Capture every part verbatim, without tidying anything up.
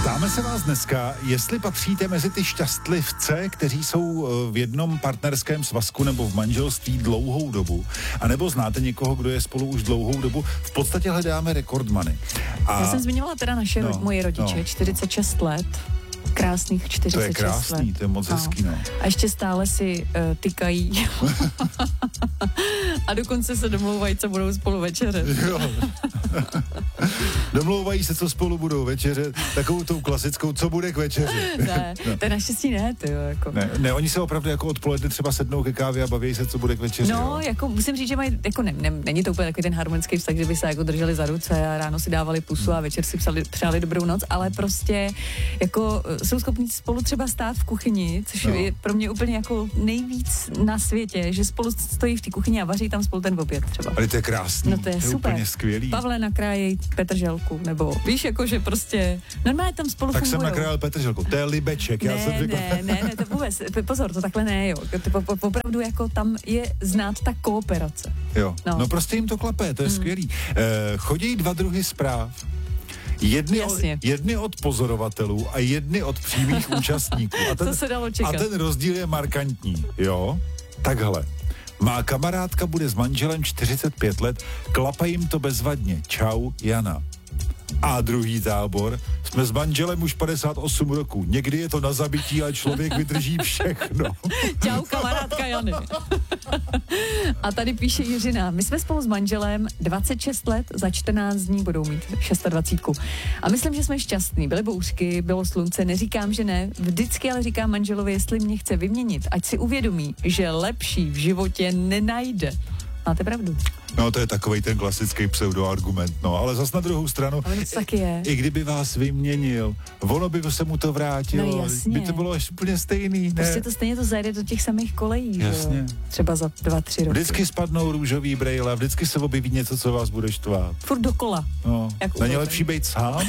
Ptáme se vás dneska, jestli patříte mezi ty šťastlivce, kteří jsou v jednom partnerském svazku nebo v manželství dlouhou dobu, anebo znáte někoho, kdo je spolu už dlouhou dobu. V podstatě hledáme rekordmany. A... Já jsem zmiňovala teda naše, no, moji rodiče, no. čtyřicet šest let. Krásných čtyřicet šest let. To je krásný, let. to je moc no. hezký, no. A ještě stále si uh, tykají. A dokonce se domlouvají, co budou spolu večeřet. Jo. Domlouvají se, co spolu budou večeřet, takovou tou klasickou, co bude k večeři. Ne, no. To je naštěstí ne, ty jo, jako. Ne, ne, oni se opravdu jako odpoledne třeba sednou ke kávě a baví se, co bude k večeři. No, jo. jako musím říct, že mají, jako ne, ne, není to úplně takový ten harmonický vztah, že by se jako drželi za ruce a ráno si dávali pusu a večer si psali, přáli dobrou noc, ale prostě jako jsou schopni spolu třeba stát v kuchyni, což no. je pro mě úplně jako nejvíc na světě, že spolu stojí v té kuchyni a vaří tam spolu ten oběd třeba. Ale to je krásný. No to je, to je super. Úplně skvělý. Pavle, nakrájej petrželku, nebo víš, jako, že prostě normálně tam spolu tak fungujou. Tak jsem nakrájel petrželku, to je libeček, ne, já jsem řekl. Ne, ne, ne, to vůbec, pozor, to takhle ne, jo. To opravdu jako tam je znát ta kooperace. Jo, no, no prostě jim to klape, to je hmm. skvělý. E, chodí dva druhy zpráv. Jedny od, jedny od pozorovatelů a jedny od přímých účastníků. A ten, to se dalo čekat. A ten rozdíl je markantní, jo? Takhle. Má kamarádka bude s manželem čtyřicet pět let, klape jim to bezvadně. Čau, Jana. A druhý tábor, jsme s manželem už padesát osm roků. Někdy je to na zabití, ale člověk vydrží všechno. Čau, kamarádka Jany. A tady píše Jiřina, my jsme spolu s manželem dvacet šest let, za čtrnáct dní budou mít dvacet šest. A myslím, že jsme šťastní. Byly bouřky, bylo slunce, neříkám, že ne. Vždycky ale říkám manželovi, jestli mě chce vyměnit, ať si uvědomí, že lepší v životě nenajde. Máte pravdu. No, to je takovej ten klasický pseudoargument, no, ale zas na druhou stranu, ale to taky je. I kdyby vás vyměnil, ono by se mu to vrátilo, no, jasně. by to bylo až úplně stejný, ne? Prostě to stejně to zajde do těch samých kolejí, jasně. Jo? Třeba za dva, tři roky. Vždycky spadnou růžový brejle, vždycky se objeví něco, co vás bude štvát. Furt dokola. No, není lepší být sám?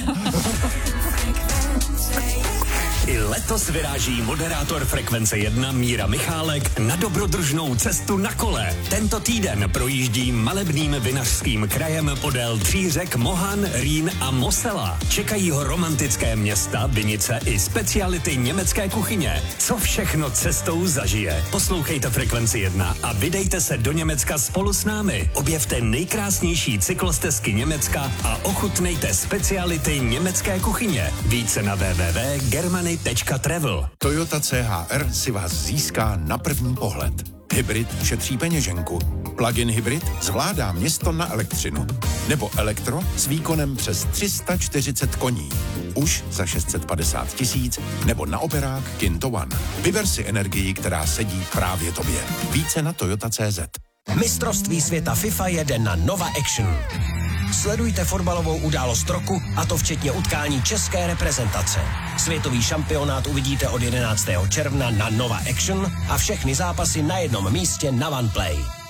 I letos vyráží moderátor Frekvence jedna Míra Michálek na dobrodružnou cestu na kole. Tento týden projíždí malebným vinařským krajem podél tří řek Mohan, Rýn a Mosela. Čekají ho romantické města, vinice i speciality německé kuchyně. Co všechno cestou zažije? Poslouchejte Frekvenci jedna a vydejte se do Německa spolu s námi. Objevte nejkrásnější cyklostezky Německa a ochutnejte speciality německé kuchyně. Více na w w w tečka germany tečka travel. Toyota C H R si vás získá na první pohled. Hybrid šetří peněženku. Plug-in hybrid zvládá město na elektřinu. Nebo elektro s výkonem přes tři sta čtyřicet koní. Už za šest set padesát tisíc nebo na operák Kinto One. Vyber si energii, která sedí právě tobě. Více na Toyota tečka cé zet. Mistrovství světa FIFA jede na Nova Action. Sledujte fotbalovou událost roku, a to včetně utkání české reprezentace. Světový šampionát uvidíte od jedenáctého června na Nova Action a všechny zápasy na jednom místě na OnePlay.